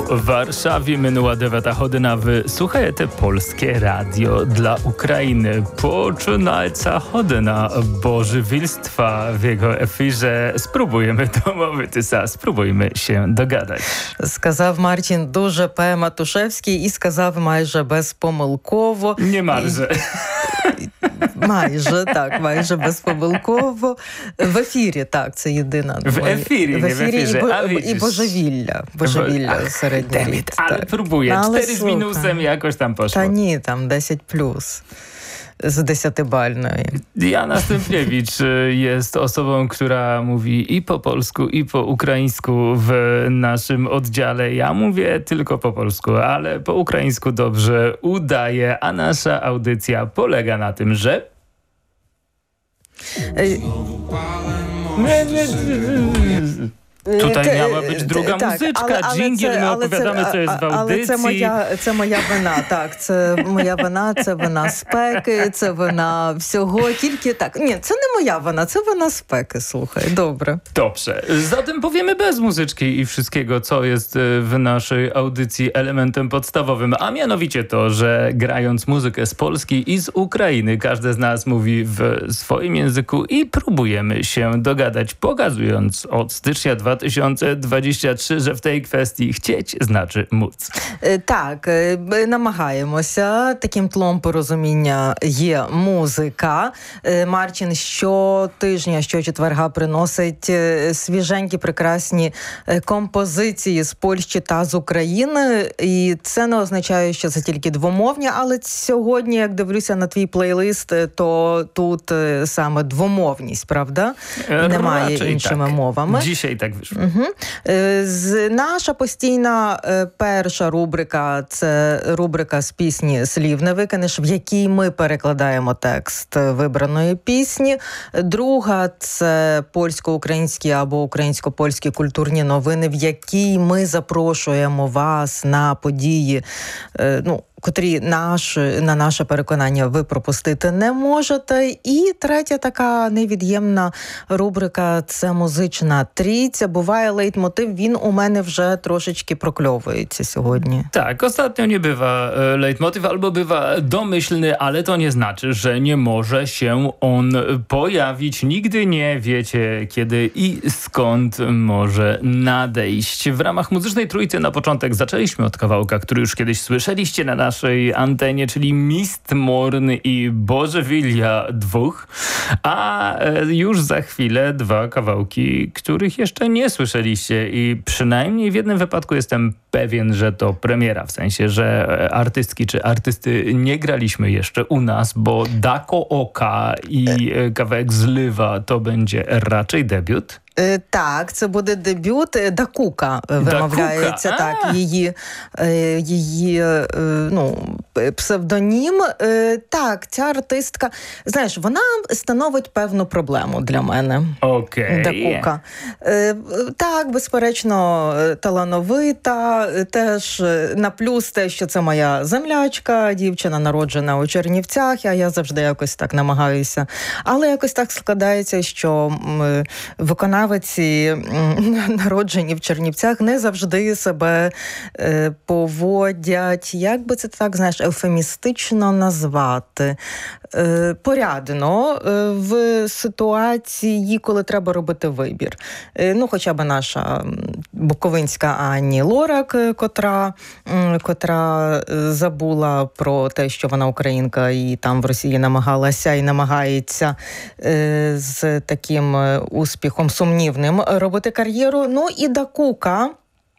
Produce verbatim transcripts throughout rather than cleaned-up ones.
Warszawie minęła dziewiąta godzina. Wy słuchajcie Polskie Radio dla Ukrainy. Poczynajca godzina bożywilstwa w jego efirze. Spróbujemy domовитися, spróbujmy się dogadać. Сказав Мартін дуже П. Матушевський і сказав майже безпомилково. Nie marze. Майже, так, майже безпомилково. В ефірі, так, це єдина. В ефірі, в не в ефірі, і, бо, а і божевілля. Божевілля середньовічне. Ale próbuję. Cztery z minusem jakoś tam poszło. Та ні, там десять плюс. Z desятибальної. Diana Stępiewicz jest osobą, która mówi i po polsku, i po ukraińsku w naszym oddziale. Ja mówię tylko po polsku, ale po ukraińsku dobrze udaje, a nasza audycja polega na tym, że... Tutaj miała być druga tak, muzyczka, ale, ale dżingiel, my opowiadamy, це, co jest w audycji. Але це моя, це моя вина, так, це моя вина, це вина спеки, це вина всього, тільки так. Ні, це не моя wina, це wina спеки, słuchaj, dobre. Dobrze, zatem powiemy bez muzyczki i wszystkiego, co jest w naszej audycji elementem podstawowym, a mianowicie to, że grając muzykę z Polski i z Ukrainy, każdy z nas mówi w swoim języku i próbujemy się dogadać, pokazując od stycznia dwa tysiące dwudziestego trzeciego, że w tej kwestii chcieć znaczy móc. Так, намагаємося. Таким тлом порозуміння є музика. Мартін щотижня, щочетверга приносить свіженькі, прекрасні композиції з Польщі та з України. І це не означає, що це тільки двомовні, але сьогодні, як дивлюся на твій плейлист, то тут саме двомовність, правда? Немає Raczej іншими tak. мовами. Dzisiaj tak wyszło. Угу. З, наша постійна е, перша рубрика – це рубрика з пісні «Слів не викинеш», в якій ми перекладаємо текст вибраної пісні. Друга – це польсько-українські або українсько-польські культурні новини, в якій ми запрошуємо вас на події, е, ну, котрі наш, на наше переконання ви пропустити не можете. І третя така невід'ємна рубрика – це музична трійця. Буває лейтмотив, він у мене вже трошечки прокльовується сьогодні. Tak, ostatnio nie bywa e, leitmotyw, albo bywa domyślny, ale to nie znaczy, że nie może się on pojawić. Nigdy nie wiecie, kiedy i skąd może nadejść. W ramach muzycznej trójcy na początek zaczęliśmy od kawałka, który już kiedyś słyszeliście na naszej antenie, czyli Mistmorn i Bożewilja dwóch, a już za chwilę dwa kawałki, których jeszcze nie słyszeliście i przynajmniej w jednym wypadku jestem pewien, że to premiera, w sensie, że artystki czy artysty nie graliśmy jeszcze u nas, bo Dako Oka i kawałek Zliwa to będzie raczej debiut. Так, це буде дебют. Дакука вимовляється, Дакука. так, її, її ну, псевдонім. Так, ця артистка, знаєш, вона становить певну проблему для мене. Окей. Дакука. Так, безперечно, талановита, теж на плюс те, що це моя землячка, дівчина народжена у Чернівцях, а я завжди якось так намагаюся. Але якось так складається, що виконавці народжені в Чернівцях не завжди себе е, поводять, як би це так, знаєш, евфемістично назвати, е, порядно е, в ситуації, коли треба робити вибір. Е, ну, хоча б наша буковинська Ані Лорак, котра, е, котра забула про те, що вона українка і там в Росії намагалася і намагається е, з таким успіхом сумнівним робити кар'єру. Ну і Дакука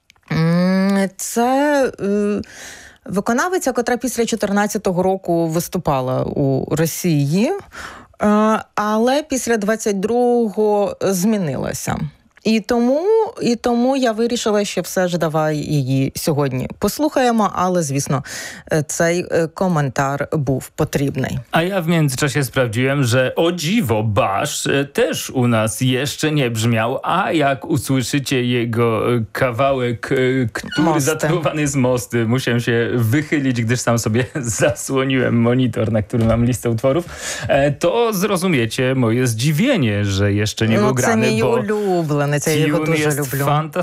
– це е, виконавиця, котра після чотирнадцятого року виступала у Росії, е, але після двадцять другого змінилася. І тому, і тому я вирішила, що все ж давай її сьогодні послухаємо, ale звісно, цей komentar був потрібний. A ja w międzyczasie sprawdziłem, że o dziwo Basz też u nas jeszcze nie brzmiał, a jak usłyszycie jego kawałek, który Mosty. zatytułowany jest Mosty, musiałem się wychylić, gdyż sam sobie zasłoniłem monitor, na którym mam listę utworów, to zrozumiecie moje zdziwienie, że jeszcze nie był no, grany, це мій bo улюблений, я його дуже люблю.